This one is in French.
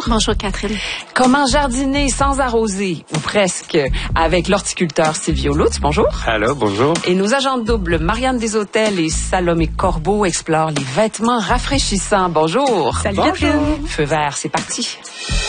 Bonjour Catherine. Comment jardiner sans arroser, ou presque, avec l'horticulteur Silvio Lutz. Bonjour. Allô, bonjour. Et nos agents doubles, Marianne Deshôtels et Salomé Corbeau, explorent les vêtements rafraîchissants. Bonjour. Salut Bonjour. Catherine. Feu vert, c'est parti.